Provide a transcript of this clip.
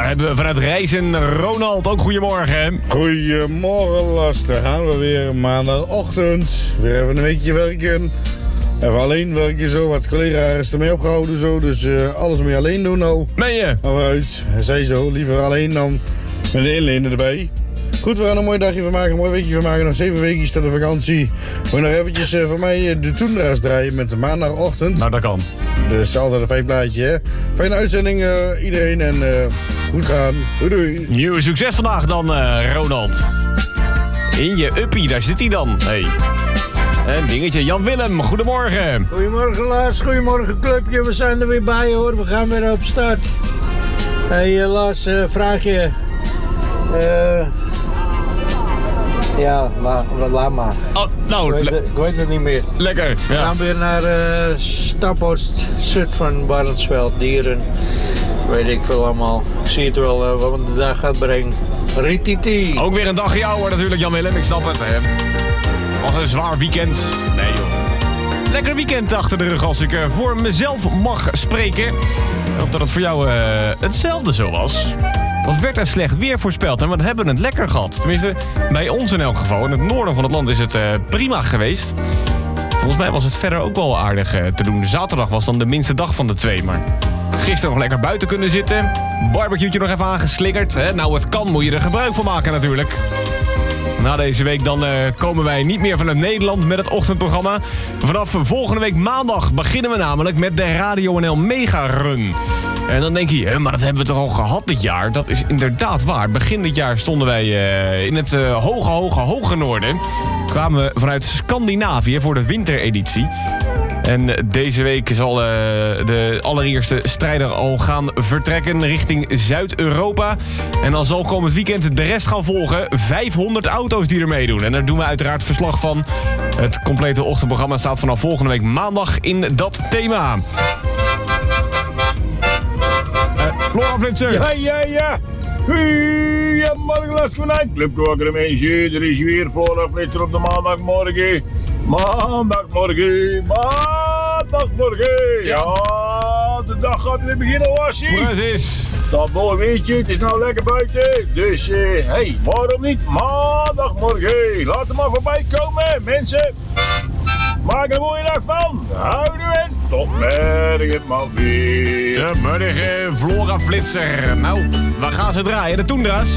hebben we vanuit Reizen Ronald. Ook goedemorgen. Goedemorgen, Lars. Daar gaan we weer maandagochtend. Weer even een weekje werken. Even alleen werken zo. Wat collega is ermee opgehouden zo. Dus alles moet je alleen doen nou. Meen je? Vooruit. Hij zei zo. Liever alleen dan met een inlener erbij. Goed, we gaan een mooi dagje van maken. Een mooi weekje van maken. Nog 7 weekjes tot de vakantie. Moet nog eventjes voor mij de Toendra's draaien met de maandagochtend. Nou, dat kan. Dat is altijd een fijn plaatje, hè. Fijne uitzending iedereen en goed gaan. Doei doei. Nieuw succes vandaag dan, Ronald. In je uppie, daar zit hij dan. Hey. En dingetje, Jan Willem, goedemorgen. Goedemorgen Lars, goedemorgen clubje, we zijn er weer bij hoor, we gaan weer op start. Hey Lars, vraag je. Ja, laat maar. Oh, nou, Ik weet het niet meer. lekker. We Ja. gaan weer naar Staphorst, Zutphen, Barneveld, Dieren. Weet ik veel allemaal. Ik zie het wel wat de dag gaat brengen. Rititi. Ook weer een dagje ouder natuurlijk, Jan Willem, ik snap het. Was een zwaar weekend. Nee joh. Lekker weekend achter de rug als ik voor mezelf mag spreken. Ik hoop dat het voor jou hetzelfde zo was. Want werd er slecht weer voorspeld en we hebben het lekker gehad. Tenminste, bij ons in elk geval. In het noorden van het land is het prima geweest. Volgens mij was het verder ook wel aardig te doen. Zaterdag was dan de minste dag van de 2, maar gisteren nog lekker buiten kunnen zitten. Barbecue'tje nog even aangeslingerd. Hè? Nou, het kan, moet je er gebruik van maken natuurlijk. Na deze week dan komen wij niet meer vanuit Nederland met het ochtendprogramma. Vanaf volgende week maandag beginnen we namelijk met de Radio NL Mega Run. En dan denk je, maar dat hebben we toch al gehad dit jaar? Dat is inderdaad waar. Begin dit jaar stonden wij in het hoge noorden. Kwamen we vanuit Scandinavië voor de wintereditie. En deze week zal de allereerste strijder al gaan vertrekken richting Zuid-Europa. En dan zal komend weekend de rest gaan volgen. 500 auto's die er meedoen. En daar doen we uiteraard verslag van. Het complete ochtendprogramma staat vanaf volgende week maandag in dat thema. Flora Flitser. Ja. Goedemorgen, Lars vanuit Clubkoker mensen. Er is weer Flora Flitser op de maandagmorgen. Ja, de dag gaat weer beginnen, Lassie. Precies. Dat mooi weetje, het is nou lekker buiten. Dus, waarom niet? Maandagmorgen. Laat er maar voorbij komen, mensen. Maak er een mooie dag van. Houden en tot morgen maar weer. De morgen Flora Flitser. Nou, waar gaan ze draaien? De Toendra's.